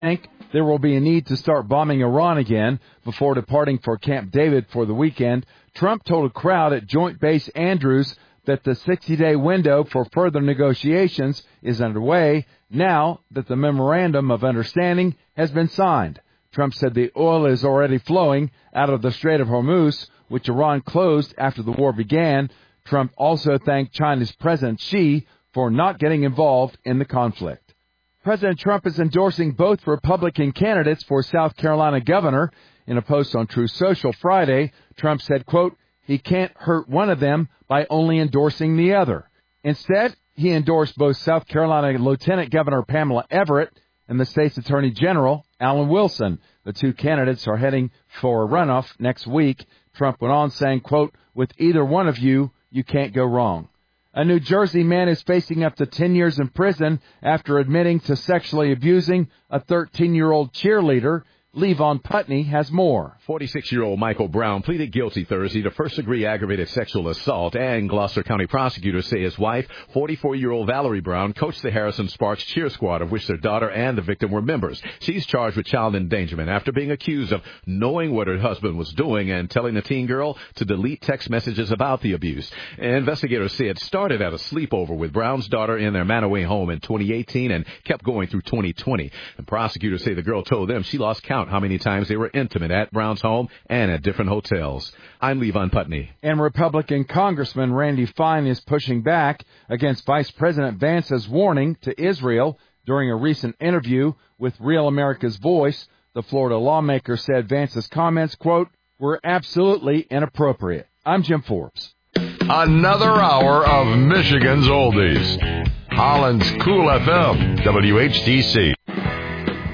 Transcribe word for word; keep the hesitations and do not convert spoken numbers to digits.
think there will be a need to start bombing Iran again before departing for Camp David for the weekend. Trump told a crowd at Joint Base Andrews that the sixty-day window for further negotiations is underway now that the Memorandum of Understanding has been signed. Trump said the oil is already flowing out of the Strait of Hormuz, which Iran closed after the war began. Trump also thanked China's President Xi for not getting involved in the conflict. President Trump is endorsing both Republican candidates for South Carolina governor. In a post on Truth Social Friday, Trump said, quote, he can't hurt one of them by only endorsing the other. Instead, he endorsed both South Carolina Lieutenant Governor Pamela Everett and the state's Attorney General, Alan Wilson. The two candidates are heading for a runoff next week. Trump went on saying, quote, with either one of you, you can't go wrong. A New Jersey man is facing up to ten years in prison after admitting to sexually abusing a thirteen-year-old cheerleader. Levon Putney has more. forty-six-year-old Michael Brown pleaded guilty Thursday to first-degree aggravated sexual assault, and Gloucester County prosecutors say his wife, forty-four-year-old Valerie Brown, coached the Harrison Sparks cheer squad, of which their daughter and the victim were members. She's charged with child endangerment after being accused of knowing what her husband was doing and telling the teen girl to delete text messages about the abuse. Investigators say it started at a sleepover with Brown's daughter in their Manaway home in twenty eighteen and kept going through twenty twenty. And prosecutors say the girl told them she lost count how many times they were intimate at Brown's home and at different hotels. I'm Levon Putney. And Republican Congressman Randy Fine is pushing back against Vice President Vance's warning to Israel during a recent interview with Real America's Voice. The Florida lawmaker said Vance's comments, quote, were absolutely inappropriate. I'm Jim Forbes. Another hour of Michigan's Oldies. Holland's Cool F M, W H T C.